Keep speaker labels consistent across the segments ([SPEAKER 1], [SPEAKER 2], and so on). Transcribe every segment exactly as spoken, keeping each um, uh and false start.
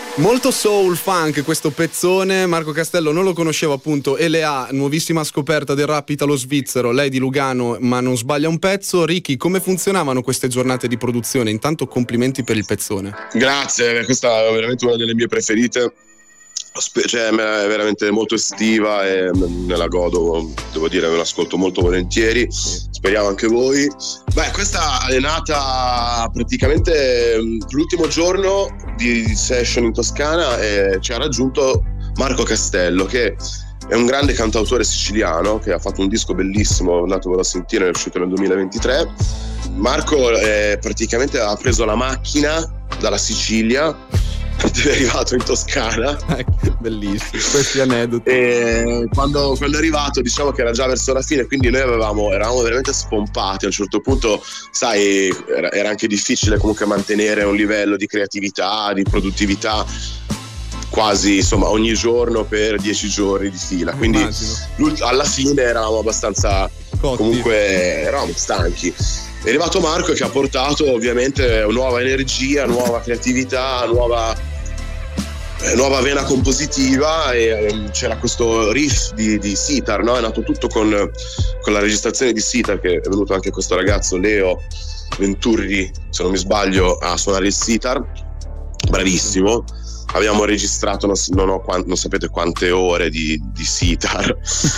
[SPEAKER 1] Molto soul funk questo pezzone. Marco Castello non lo conoscevo, appunto. Elea, nuovissima scoperta del rap italo-svizzero, lei di Lugano, ma non sbaglia un pezzo. Ricky, come funzionavano queste giornate di produzione? Intanto complimenti per il pezzone.
[SPEAKER 2] Grazie, questa è veramente una delle mie preferite. Cioè, è veramente molto estiva e me la godo, devo dire, me l'ascolto molto volentieri. Speriamo anche voi. Beh, questa è nata praticamente l'ultimo giorno di session in Toscana e ci ha raggiunto Marco Castello, che è un grande cantautore siciliano che ha fatto un disco bellissimo, andatevelo a sentire, è uscito nel duemilaventitré. Marco eh, praticamente ha preso la macchina dalla Sicilia, è arrivato in Toscana.
[SPEAKER 1] Bellissimo questi aneddoti.
[SPEAKER 2] E quando, quando è arrivato, diciamo che era già verso la fine, quindi noi avevamo eravamo veramente spompati. A un certo punto, sai, era, era anche difficile comunque mantenere un livello di creatività, di produttività quasi, insomma, ogni giorno per dieci giorni di fila. Quindi alla fine eravamo abbastanza Cotti. Comunque eravamo stanchi. È arrivato Marco che ha portato ovviamente nuova energia, nuova creatività, nuova, eh, nuova vena compositiva, e eh, c'era questo riff di, di sitar, no? È nato tutto con, con la registrazione di sitar, che è venuto anche questo ragazzo Leo Venturri, se non mi sbaglio, a suonare il sitar, bravissimo. Abbiamo registrato non, non, ho, non sapete quante ore di, di sitar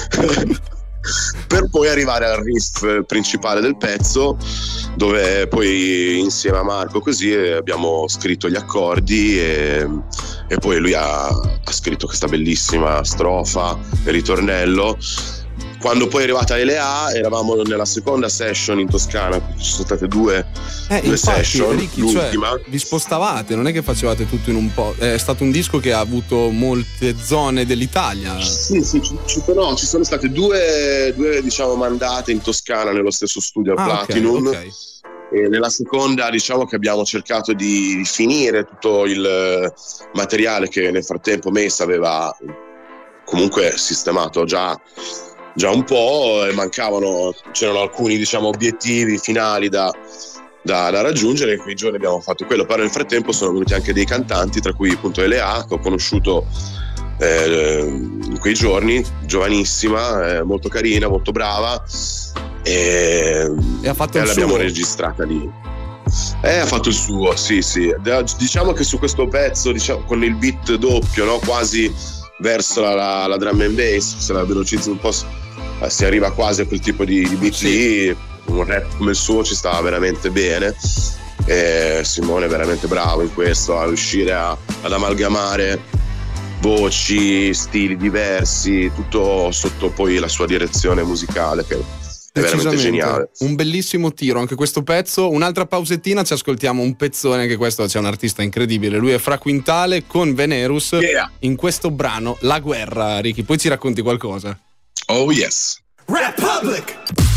[SPEAKER 2] per poi arrivare al riff principale del pezzo, dove poi insieme a Marco così abbiamo scritto gli accordi e, e poi lui ha, ha scritto questa bellissima strofa, il ritornello. Quando poi è arrivata Elea eravamo nella seconda session in Toscana, ci sono state due,
[SPEAKER 1] eh,
[SPEAKER 2] due
[SPEAKER 1] infatti,
[SPEAKER 2] session,
[SPEAKER 1] Ricky,
[SPEAKER 2] l'ultima.
[SPEAKER 1] Cioè, vi spostavate, non è che facevate tutto in un po', è stato un disco che ha avuto molte zone dell'Italia.
[SPEAKER 2] Sì, sì, ci, ci, no, ci sono state due, due diciamo mandate in Toscana nello stesso studio al ah, Platinum. Okay, okay. E nella seconda diciamo che abbiamo cercato di finire tutto il materiale che nel frattempo Messa aveva comunque sistemato già già un po', e mancavano, c'erano alcuni diciamo obiettivi finali da, da, da raggiungere. In quei giorni abbiamo fatto quello, però nel frattempo sono venuti anche dei cantanti, tra cui appunto Elea, che ho conosciuto eh, in quei giorni, giovanissima, eh, molto carina, molto brava, e,
[SPEAKER 1] e ha fatto
[SPEAKER 2] e
[SPEAKER 1] il
[SPEAKER 2] l'abbiamo
[SPEAKER 1] suo.
[SPEAKER 2] registrata lì. Eh, ha fatto il suo, sì sì. Diciamo che su questo pezzo, diciamo, con il beat doppio, no, quasi verso la, la, la drum and bass, se la velocizzi un po' si arriva quasi a quel tipo di, di beat lì. Sì. Un rap come il suo ci stava veramente bene, e Simone è veramente bravo in questo, a riuscire a, ad amalgamare voci, stili diversi, tutto sotto poi la sua direzione musicale, che è veramente geniale.
[SPEAKER 1] Un bellissimo tiro anche questo pezzo. Un'altra pausettina, ci ascoltiamo un pezzone, che questo c'è un artista incredibile, lui è Fra Quintale con Venerus,
[SPEAKER 2] yeah.
[SPEAKER 1] In questo brano La Guerra. Ricky, poi ci racconti qualcosa?
[SPEAKER 2] Oh yes.
[SPEAKER 3] Republic.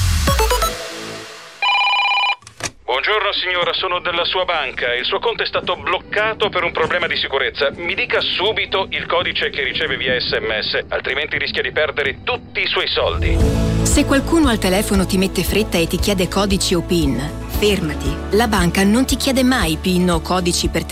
[SPEAKER 4] Buongiorno signora, sono della sua banca. Il suo conto è stato bloccato per un problema di sicurezza. Mi dica subito il codice che riceve via S M S, altrimenti rischia di perdere tutti i suoi soldi.
[SPEAKER 5] Se qualcuno al telefono ti mette fretta e ti chiede codici o PIN, fermati. La banca non ti chiede mai PIN o codici per telefono.